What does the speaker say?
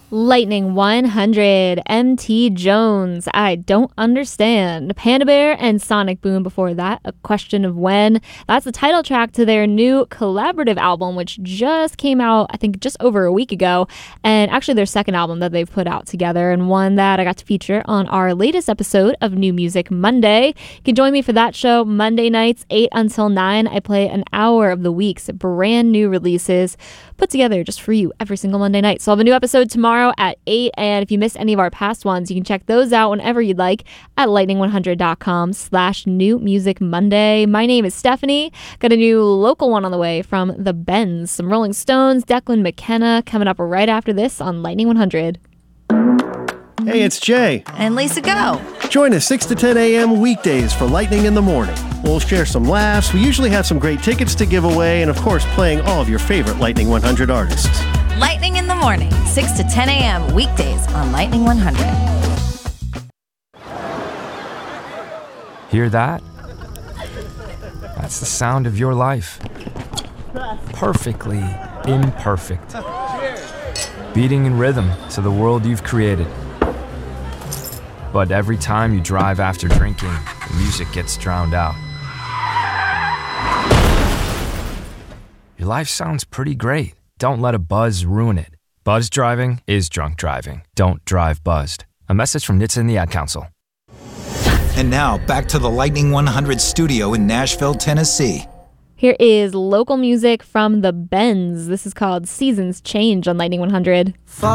Lightning 100, MT Jones, I Don't Understand. Panda Bear and Sonic Boom before that, A Question of When. That's the title track to their new collaborative album, which just came out, I think, just over a week ago. And actually their second album that they've put out together, and one that I got to feature on our latest episode of New Music Monday. You can join me for that show Monday nights, 8 until 9. I play an hour of the week's brand new releases put together just for you every single Monday night. So I'll have a new episode tomorrow at 8, and if you missed any of our past ones, you can check those out whenever you'd like at lightning100.com/New Music Monday. My name is Stephanie. Got a new local one on the way from the Bends, some Rolling Stones, Declan McKenna, coming up right after this on Lightning 100. Hey, it's Jay. And Lisa Go. Join us 6 to 10 a.m. weekdays for Lightning in the Morning. We'll share some laughs. We usually have some great tickets to give away, and of course, playing all of your favorite Lightning 100 artists. Lightning in the Morning, 6 to 10 a.m. weekdays on Lightning 100. Hear that? That's the sound of your life. Perfectly imperfect. Beating in rhythm to the world you've created. But every time you drive after drinking, the music gets drowned out. Your life sounds pretty great. Don't let a buzz ruin it. Buzz driving is drunk driving. Don't drive buzzed. A message from NHTSA and the Ad Council. And now, back to the Lightning 100 studio in Nashville, Tennessee. Here is local music from the Bends. This is called Seasons Change on Lightning 100.